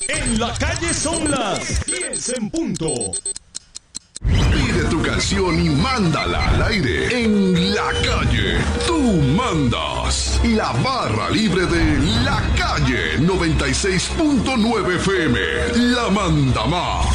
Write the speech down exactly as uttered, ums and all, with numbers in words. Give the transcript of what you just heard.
En la calle son las diez en punto. Pide tu canción y mándala al aire. En la calle, tú mandas. La barra libre de La Calle noventa y seis punto nueve F M. La manda más.